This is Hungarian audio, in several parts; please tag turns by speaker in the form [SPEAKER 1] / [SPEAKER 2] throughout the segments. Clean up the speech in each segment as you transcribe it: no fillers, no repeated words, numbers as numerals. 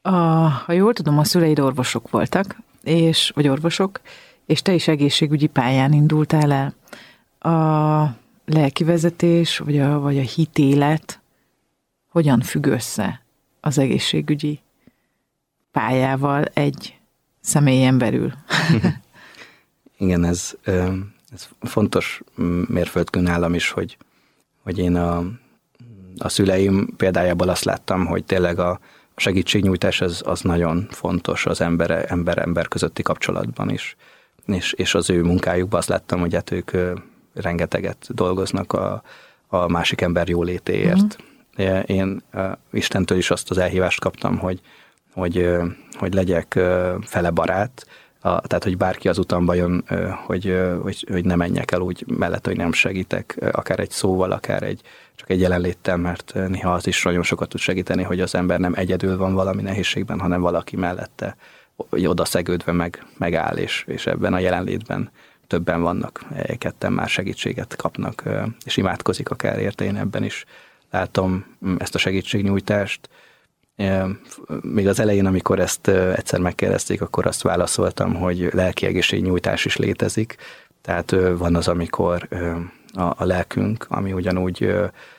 [SPEAKER 1] Ha jól tudom, a szüleid orvosok voltak, vagy orvosok, és te is egészségügyi pályán indultál el. A lelkivezetés, vagy a hitélet hogyan függ össze az egészségügyi pályával egy személyen belül?
[SPEAKER 2] Igen, ez fontos mérföldkő nálam is, hogy én a szüleim példájából azt láttam, hogy tényleg a segítségnyújtás az nagyon fontos az ember közötti kapcsolatban is. És az ő munkájukban azt láttam, hogy hát ők rengeteget dolgoznak a másik ember jólétéért. Én Istentől is azt az elhívást kaptam, hogy legyek fele barát, tehát, hogy bárki az utamba jön, hogy ne menjek el úgy mellett, hogy nem segítek, akár egy szóval, akár csak egy jelenléttel, mert néha az is nagyon sokat tud segíteni, hogy az ember nem egyedül van valami nehézségben, hanem valaki mellette oda szegődve megáll, és ebben a jelenlétben többen vannak, ketten már segítséget kapnak, és imádkozik akár érte. Én ebben is látom ezt a segítségnyújtást. Még az elején, amikor ezt egyszer megkérdezték, akkor azt válaszoltam, hogy lelki egészségnyújtás is létezik. Tehát van az, amikor a lelkünk, ami ugyanúgy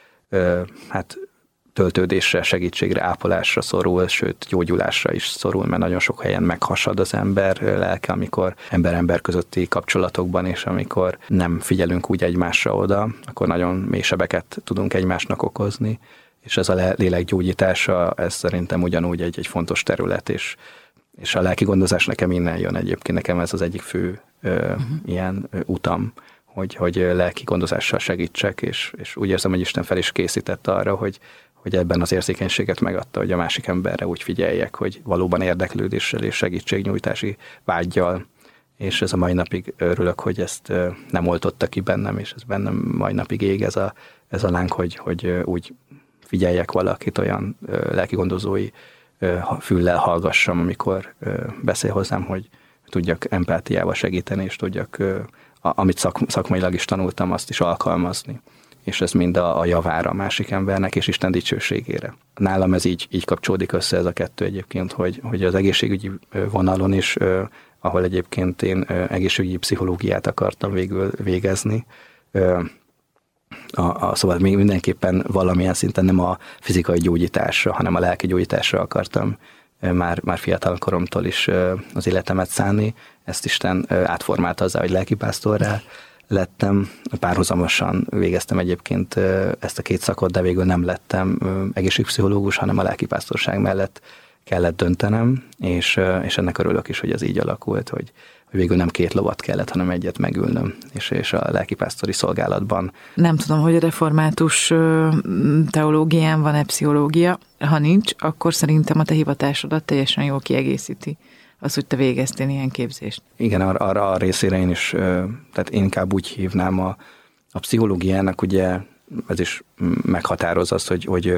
[SPEAKER 2] töltődésre, segítségre, ápolásra szorul, sőt gyógyulásra is szorul, mert nagyon sok helyen meghasad az ember lelke, amikor ember-ember közötti kapcsolatokban, és amikor nem figyelünk úgy egymásra oda, akkor nagyon mély sebeket tudunk egymásnak okozni, és ez a lélek gyógyítása, ez szerintem ugyanúgy egy fontos terület, és a lelki gondozás nekem innen jön egyébként, nekem ez az egyik fő ilyen utam, hogy lelki gondozással segítsek, és úgy érzem, hogy Isten fel is készített arra, hogy ebben az érzékenységet megadta, hogy a másik emberre úgy figyeljek, hogy valóban érdeklődéssel és segítségnyújtási vággyal, és ez a mai napig örülök, hogy ezt nem oltotta ki bennem, és ez bennem mai napig ég ez a láng, hogy úgy figyeljek valakit, olyan lelkigondozói füllel hallgassam, amikor beszél hozzám, hogy tudjak empátiával segíteni, és tudjak, amit szakmailag is tanultam, azt is alkalmazni. És ez mind a javára a másik embernek, és Isten dicsőségére. Nálam ez így kapcsolódik össze ez a kettő egyébként, hogy az egészségügyi vonalon is, ahol egyébként én egészségügyi pszichológiát akartam végül végezni, szóval még mindenképpen valamilyen szinten nem a fizikai gyógyításra, hanem a lelki gyógyításra akartam már fiatal koromtól is az életemet szánni. Ezt Isten átformálta azzal, hogy lelkipásztorrá lettem. Párhuzamosan végeztem egyébként ezt a két szakot, de végül nem lettem egészségpszichológus, hanem a lelkipásztorság mellett kellett döntenem, és ennek örülök is, hogy ez így alakult, hogy végül nem két lovat kellett, hanem egyet megülnöm, és a lelkipásztori szolgálatban.
[SPEAKER 1] Nem tudom, hogy a református teológián van-e pszichológia. Ha nincs, akkor szerintem a te hivatásodat teljesen jól kiegészíti az, hogy te végeztél ilyen képzést. Igen,
[SPEAKER 2] arra a részére én is, tehát én inkább úgy hívnám a pszichológiának, ugye ez is meghatároz azt, hogy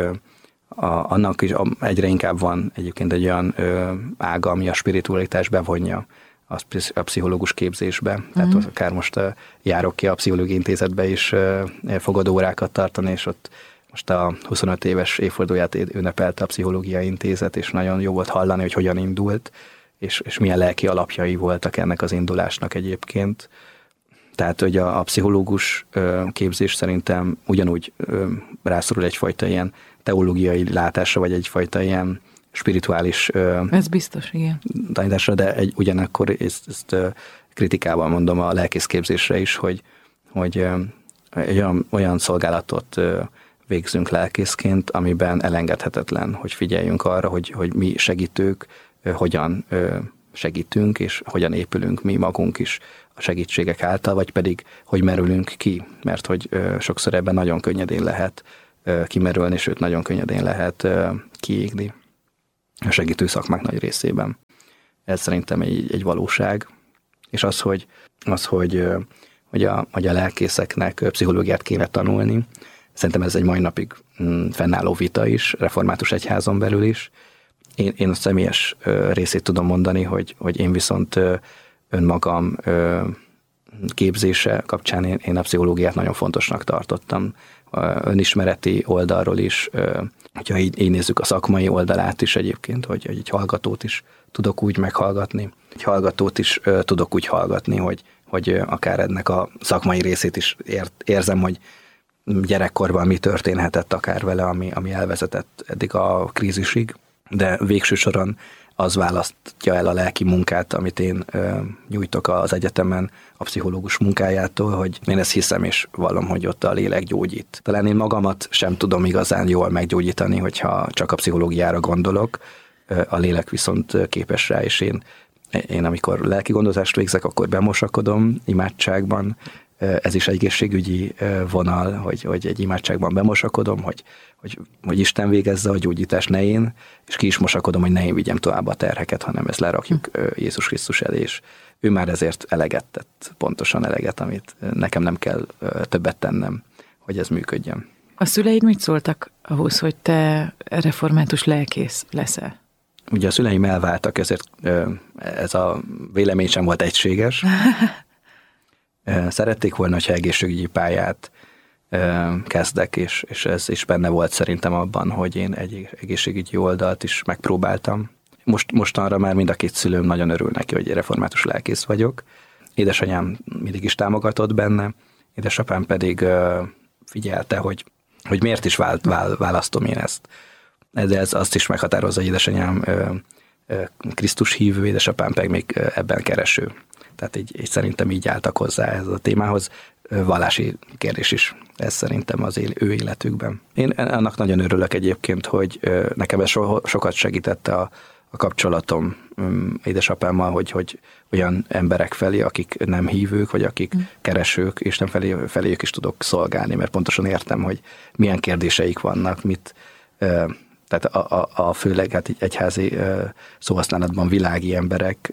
[SPEAKER 2] annak is egyre inkább van egyébként egy olyan ága, ami a spiritualitás bevonja a pszichológus képzésbe. Tehát akár most járok ki a Pszichológiai Intézetbe is fogadóórákat tartani, és ott most a 25 éves évfordulóját ünnepelte a Pszichológiai Intézet, és nagyon jó volt hallani, hogy hogyan indult, és milyen lelki alapjai voltak ennek az indulásnak egyébként. Tehát, hogy a pszichológus képzés szerintem ugyanúgy rászorul egyfajta ilyen teológiai látásra, vagy egyfajta ilyen spirituális
[SPEAKER 1] ez biztos, igen.
[SPEAKER 2] tanításra, de ugyanakkor ezt kritikával mondom a lelkészképzésre is, hogy egy olyan szolgálatot végzünk lelkészként, amiben elengedhetetlen, hogy figyeljünk arra, hogy mi segítők hogyan segítünk, és hogyan épülünk mi magunk is a segítségek által, vagy pedig hogy merülünk ki, mert hogy sokszor ebben nagyon könnyedén lehet kimerülni, sőt nagyon könnyedén lehet kiégni a segítő szakmák nagy részében. Ez szerintem egy valóság, és hogy a lelkészeknek pszichológiát kéne tanulni. Szerintem ez egy mai napig fennálló vita is, református egyházon belül is. Én a személyes részét tudom mondani, hogy én viszont önmagam képzése kapcsán én a pszichológiát nagyon fontosnak tartottam. önismereti oldalról is, hogyha így nézzük a szakmai oldalát is egyébként, hogy egy hallgatót is tudok úgy meghallgatni, egy hallgatót is tudok úgy hallgatni, hogy akár ennek a szakmai részét is érzem, hogy gyerekkorban mi történhetett akár vele, ami elvezetett eddig a krízisig, de végső soron az választja el a lelki munkát, amit én nyújtok az egyetemen a pszichológus munkájától, hogy én ezt hiszem és vallom, hogy ott a lélek gyógyít. Talán én magamat sem tudom igazán jól meggyógyítani, hogyha csak a pszichológiára gondolok, a lélek viszont képes rá, és én amikor lelki gondozást végzek, akkor bemosakodom imádságban. Ez is egészségügyi vonal, hogy egy imádságban bemosakodom, hogy Isten végezze a gyógyítást, ne én, és ki is mosakodom, hogy ne én vigyem tovább a terheket, hanem ezt lerakjuk Jézus Krisztus elé, és ő már ezért eleget tett, pontosan eleget, amit nekem nem kell többet tennem, hogy ez működjön.
[SPEAKER 1] A szüleid mit szóltak ahhoz, hogy te református lelkész leszel?
[SPEAKER 2] Ugye a szüleim elváltak, ezért ez a vélemény sem volt egységes. Szerették volna, hogyha egészségügyi pályát kezdek, és ez is benne volt szerintem abban, hogy én egy egészségügyi oldalt is megpróbáltam. Mostanra már mind a két szülőm nagyon örül neki, hogy református lelkész vagyok. Édesanyám mindig is támogatott benne, édesapám pedig figyelte, hogy miért is választom én ezt. De ez azt is meghatározza, hogy édesanyám Krisztus hívő, édesapám pedig még ebben kereső. Tehát így szerintem így álltak hozzá ez a témához. Vallási kérdés is ez szerintem az ő életükben. Én annak nagyon örülök egyébként, hogy nekem ez sokat segítette a kapcsolatom édesapámmal, hogy olyan emberek felé, akik nem hívők, vagy akik keresők, és nem feléjük is tudok szolgálni, mert pontosan értem, hogy milyen kérdéseik vannak, tehát a főleg hát egyházi szóhasználatban világi emberek,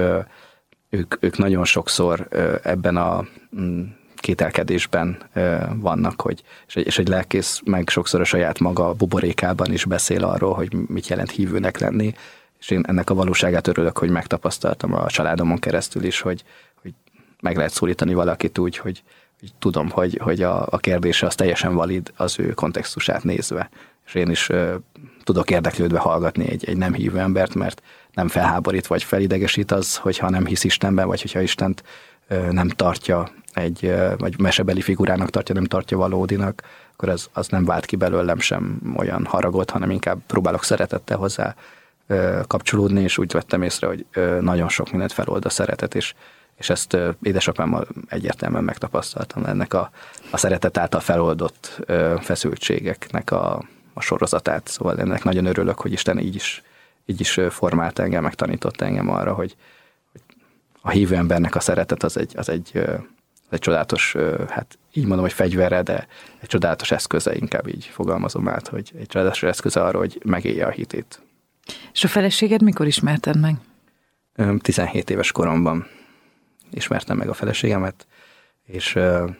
[SPEAKER 2] ők nagyon sokszor ebben a kételkedésben vannak, és egy lelkész meg sokszor a saját maga buborékában is beszél arról, hogy mit jelent hívőnek lenni, és én ennek a valóságát örülök, hogy megtapasztaltam a családomon keresztül is, hogy meg lehet szólítani valakit úgy, hogy tudom, hogy a kérdése az teljesen valid az ő kontextusát nézve. És én is tudok érdeklődve hallgatni egy nem hívő embert, mert nem felháborít vagy felidegesít az, hogyha nem hisz Istenben, vagy hogyha Istent nem tartja vagy mesebeli figurának tartja, nem tartja valódinak, akkor az nem vált ki belőlem sem olyan haragot, hanem inkább próbálok szeretettel hozzá kapcsolódni, és úgy vettem észre, hogy nagyon sok mindent felold a szeretet, és ezt édesapámmal egyértelműen megtapasztaltam, ennek a szeretet által feloldott feszültségeknek a sorozatát. Szóval ennek nagyon örülök, hogy Isten így is formált engem, megtanított engem arra, hogy a hívő embernek a szeretet az egy csodálatos, hát így mondom, hogy fegyverre, de egy csodálatos eszköze, inkább így fogalmazom át, hogy egy csodálatos eszköze arra, hogy megélje a hitét.
[SPEAKER 1] És a feleséged mikor ismerted meg?
[SPEAKER 2] 17 éves koromban ismertem meg a feleségemet, és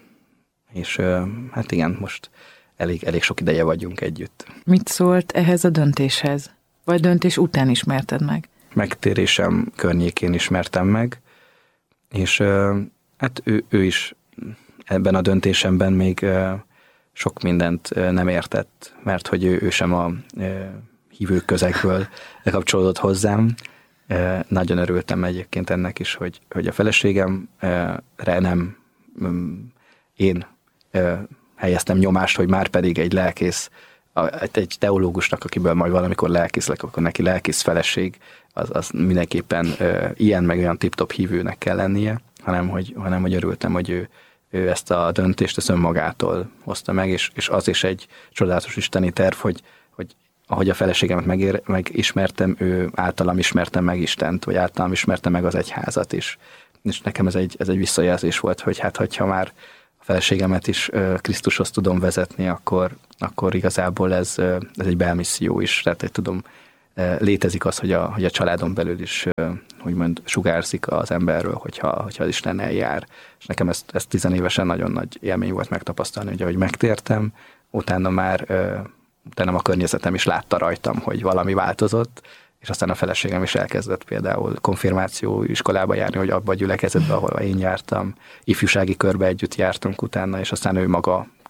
[SPEAKER 2] hát igen, most elég sok ideje vagyunk együtt.
[SPEAKER 1] Mit szólt ehhez a döntéshez? Vagy döntés után ismerted meg?
[SPEAKER 2] Megtérésem környékén ismertem meg, és hát ő is ebben a döntésemben még sok mindent nem értett, mert hogy ő sem a hívők közegből kapcsolódott hozzám. Nagyon örültem egyébként ennek is, hogy a feleségemre nem én helyeztem nyomást, hogy már pedig egy lelkész, egy teológusnak, akiből majd valamikor lelkész lek, akkor neki lelkész feleség, az mindenképpen ilyen meg olyan tip-top hívőnek kell lennie, hanem hogy örültem, hogy ő ezt a döntést ezt önmagától hozta meg, és az is egy csodálatos isteni terv, hogy ahogy a feleségemet megismertem, ő általam ismertem meg Istent, vagy általam ismertem meg az egyházat is. És nekem ez egy visszajelzés volt, hogy hát, hogyha már a feleségemet is Krisztushoz tudom vezetni, akkor igazából ez egy belmisszió is. Tehát, hogy tudom, létezik az, hogy a családon belül is úgymond sugárzik az emberről, hogyha az Istennel jár. És nekem ez 10 évesen nagyon nagy élmény volt megtapasztalni, hogy ahogy megtértem, utána a környezetem is látta rajtam, hogy valami változott, és aztán a feleségem is elkezdett például konfirmáció iskolába járni, hogy abba a gyülekezetbe, ahol én jártam, ifjúsági körbe együtt jártunk utána, és aztán ő maga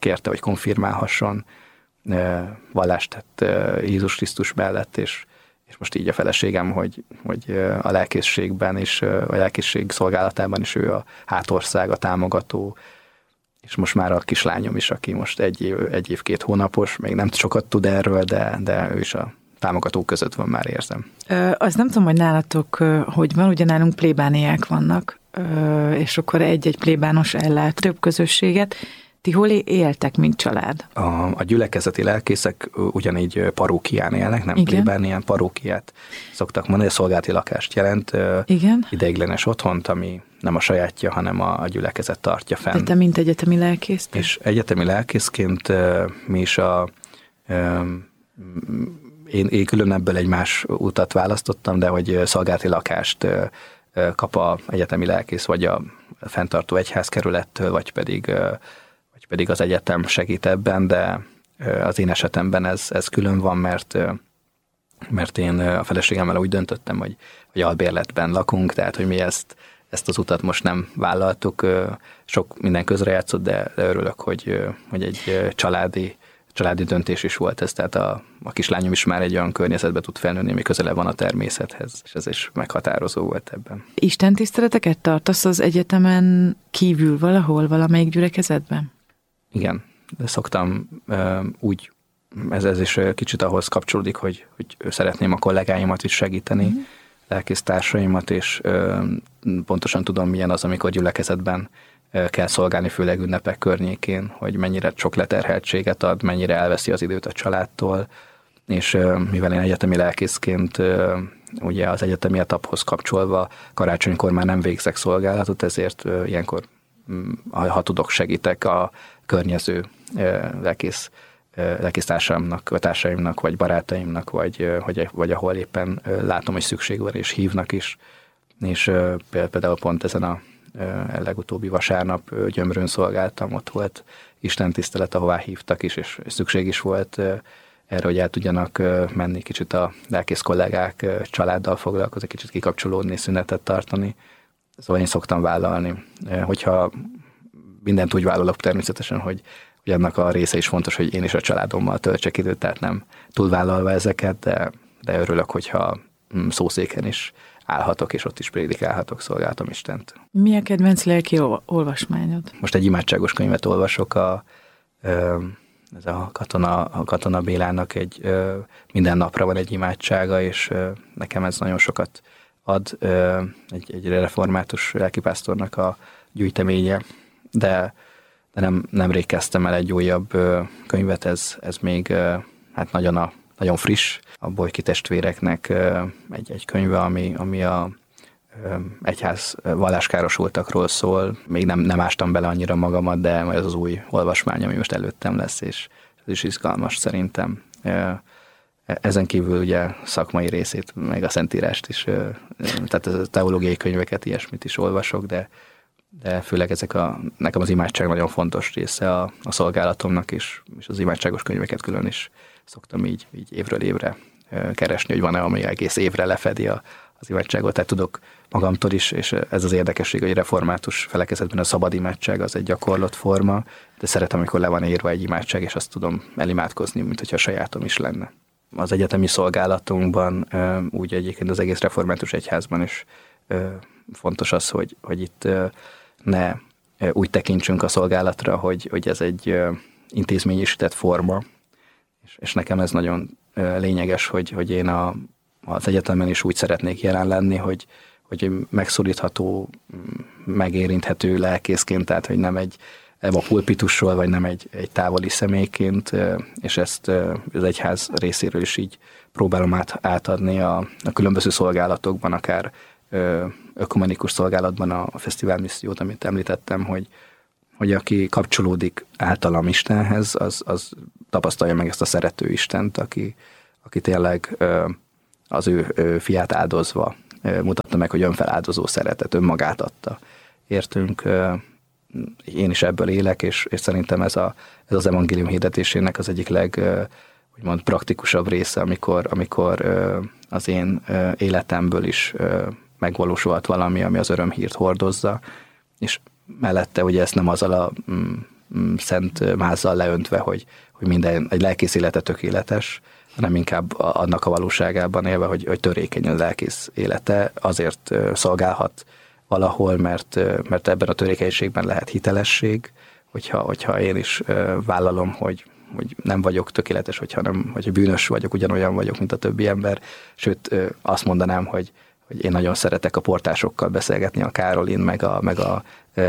[SPEAKER 2] kérte, hogy konfirmálhasson, vallást tett Jézus Krisztus mellett, és most így a feleségem, hogy a lelkészségben is, a lelkészség szolgálatában is ő a hátország, a támogató, és most már a kislányom is, aki most egy év 2 hónapos, még nem sokat tud erről, de ő is a támogatók között van, már érzem.
[SPEAKER 1] Azt nem tudom, hogy nálatok hogy van, ugye nálunk plébániák vannak, és akkor egy-egy plébános ellát több közösséget. Ti hol éltek, mint család?
[SPEAKER 2] A gyülekezeti lelkészek ugyanígy parókián élnek, nem plébánián, parókiát szoktak mondani, a szolgálati lakást jelent.
[SPEAKER 1] Igen.
[SPEAKER 2] Ideiglenes otthont, ami nem a sajátja, hanem a gyülekezet tartja fenn.
[SPEAKER 1] De te mint egyetemi lelkész?
[SPEAKER 2] És egyetemi lelkészként mi is én külön ebből egy más utat választottam, de hogy szolgálati lakást kap a egyetemi lelkész, vagy a fenntartó egyházkerülettől, vagy pedig az egyetem segít ebben, de az én esetemben ez külön van, mert én a feleségemmel úgy döntöttem, hogy albérletben lakunk, tehát hogy mi ezt az utat most nem vállaltuk. Sok minden közrejátszott, de örülök, hogy egy családi döntés is volt ez, tehát a kislányom is már egy olyan környezetbe tud felnőni, ami közelebb van a természethez, és ez is meghatározó volt ebben.
[SPEAKER 1] Isten tiszteleteket tartasz az egyetemen kívül valahol, valamelyik gyülekezetben?
[SPEAKER 2] Igen, de szoktam úgy, ez is kicsit ahhoz kapcsolódik, hogy szeretném a kollégáimat is segíteni, lelkésztársaimat, és pontosan tudom, milyen az, amikor gyülekezetben kell szolgálni, főleg ünnepek környékén, hogy mennyire sok leterheltséget ad, mennyire elveszi az időt a családtól, és mivel én egyetemi lelkészként ugye az egyetemi etaphoz kapcsolva karácsonykor már nem végzek szolgálatot, ezért ilyenkor, ha tudok, segítek a környező lelkésztársaimnak, vagy barátaimnak, vagy ahol éppen látom, hogy szükség van, és hívnak is. És például pont ezen a legutóbbi vasárnap Gyömrőn szolgáltam, ott volt istentisztelet, ahová hívtak is, és szükség is volt erre, hogy el tudjanak menni kicsit a lelkész kollégák, családdal foglalkozni, kicsit kikapcsolódni, szünetet tartani. Szóval én szoktam vállalni. Hogyha mindent úgy vállalok természetesen, hogy annak a része is fontos, hogy én is a családommal töltsek időt, tehát nem túlvállalva ezeket, de örülök, hogyha szószéken is állhatok, és ott is prédikálhatok, szolgáltam Istent.
[SPEAKER 1] Mi a kedvenc lelki olvasmányod?
[SPEAKER 2] Most egy imádságos könyvet olvasok, ez a Katona Bélának minden napra van egy imádsága, rész nekem ez nagyon sokat ad, egy református lelkipásztornak a gyűjteménye, de nemrég kezdtem el egy újabb könyvet, ez még hát nagyon friss, a Bolyki testvéreknek egy könyve, ami a egyház valláskárosultakról szól. Még nem ástam bele annyira magamat, de ez az új olvasmány, ami most előttem lesz, és ez is izgalmas szerintem. Ezen kívül ugye szakmai részét, meg a Szentírást is, tehát a teológiai könyveket, ilyesmit is olvasok, de főleg nekem az imádság nagyon fontos része a szolgálatomnak, és az imádságos könyveket külön is szoktam így évről évre keresni, hogy van-e, ami egész évre lefedi az imádságot. Tehát tudok magamtól is, és ez az érdekesség, hogy református felekezetben a szabad imádság az egy gyakorlott forma, de szeretem, amikor le van írva egy imádság, és azt tudom elimádkozni, mint hogyha a sajátom is lenne. Az egyetemi szolgálatunkban, úgy egyébként az egész református egyházban is fontos az, hogy itt ne úgy tekintsünk a szolgálatra, hogy ez egy intézményesített forma, és nekem ez nagyon lényeges, hogy én az egyetemen is úgy szeretnék jelen lenni, hogy megszólítható, megérinthető lelkészként, tehát hogy nem a pulpitusról, vagy nem egy távoli személyként, és ezt az egyház részéről is így próbálom átadni a különböző szolgálatokban, akár ökumenikus szolgálatban a fesztivál missziót, amit említettem, hogy aki kapcsolódik általam Istenhez, az tapasztalja meg ezt a szerető Istent, aki tényleg az ő fiát áldozva mutatta meg, hogy önfeláldozó szeretet, önmagát adta. Értünk, én is ebből élek, és szerintem ez az evangélium hirdetésének az egyik úgymond praktikusabb része, amikor az én életemből is megvalósulhat valami, ami az örömhírt hordozza, és mellette ugye ezt nem azzal a szent mázzal leöntve, hogy minden, egy lelkész élete tökéletes, hanem inkább annak a valóságában élve, hogy törékeny a lelkész élete, azért szolgálhat valahol, mert ebben a törékenységben lehet hitelesség, hogyha én is vállalom, hogy nem vagyok tökéletes, hogy bűnös vagyok, ugyanolyan vagyok, mint a többi ember. Sőt, azt mondanám, hogy én nagyon szeretek a portásokkal beszélgetni, a Károlin, meg a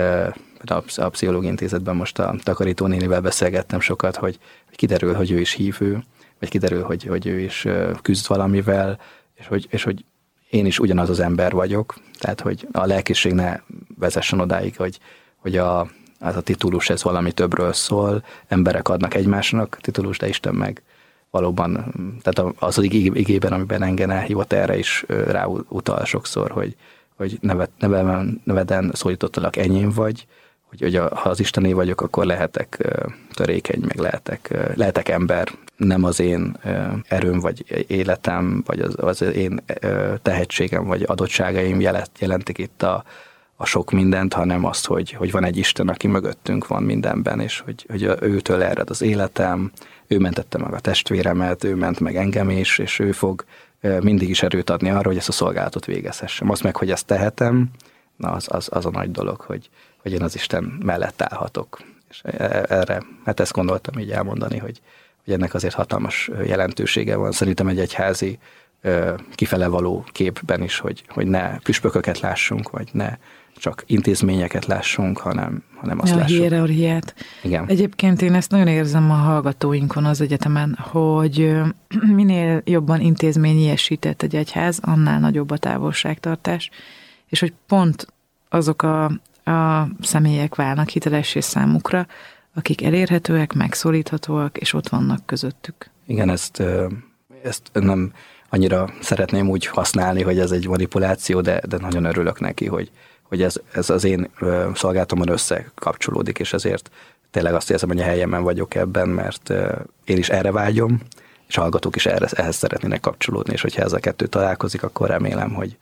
[SPEAKER 2] Pszichológiai Intézetben most a takarító nénivel beszélgettem sokat, hogy kiderül, hogy ő is hívő, vagy kiderül, hogy ő is küzd valamivel, és hogy én is ugyanaz az ember vagyok, tehát hogy a lelkészség ne vezessen odáig, hogy az a titulus, ez valami többről szól, emberek adnak egymásnak titulus, de Isten meg valóban, tehát az igében, amiben engem elhívott, erre is ráutal sokszor, hogy neveden szólítottalak, enyém vagy, hogy ha az Istené vagyok, akkor lehetek törékeny, meg lehetek ember. Nem az én erőm, vagy életem, vagy az én tehetségem, vagy adottságaim jelentik itt a sok mindent, hanem azt, hogy van egy Isten, aki mögöttünk van mindenben, és hogy őtől ered az életem, ő mentette meg a testvéremet, ő ment meg engem is, és ő fog mindig is erőt adni arra, hogy ezt a szolgálatot végezhessem. Azt meg, hogy ezt tehetem, na az a nagy dolog, hogy én az Isten mellett állhatok. És erre, hát ezt gondoltam így elmondani, hogy ennek azért hatalmas jelentősége van. Szerintem egy egyházi kifele való képben is, hogy ne püspököket lássunk, vagy ne csak intézményeket lássunk, hanem azt lássuk. A
[SPEAKER 1] hierarchiát. Igen. Egyébként én ezt nagyon érzem a hallgatóinkon az egyetemen, hogy minél jobban intézményiesített egy egyház, annál nagyobb a távolságtartás, és hogy pont azok a személyek válnak hitelessé számukra, akik elérhetőek, megszólíthatóak, és ott vannak közöttük.
[SPEAKER 2] Igen, ezt nem annyira szeretném úgy használni, hogy ez egy manipuláció, de nagyon örülök neki, hogy ez az én szolgálatomon összekapcsolódik, és ezért tényleg azt érzem, hogy a helyemen vagyok ebben, mert én is erre vágyom, és a hallgatók is ehhez szeretnének kapcsolódni, és hogyha ez a kettő találkozik, akkor remélem, hogy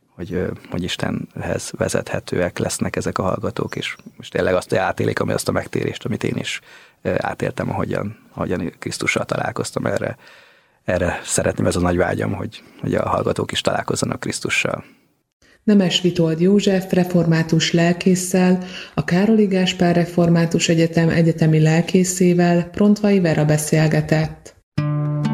[SPEAKER 2] Istenhez vezethetőek lesznek ezek a hallgatók, és tényleg azt átélik, azt a megtérést, amit én is átéltem, ahogyan Krisztussal találkoztam. Erre szeretném, ez a nagy vágyam, hogy a hallgatók is találkozzanak Krisztussal.
[SPEAKER 3] Nemes Vitold József református lelkésszel, a Károly Gáspár Református Egyetem egyetemi lelkészével Prontvai Vera beszélgetett.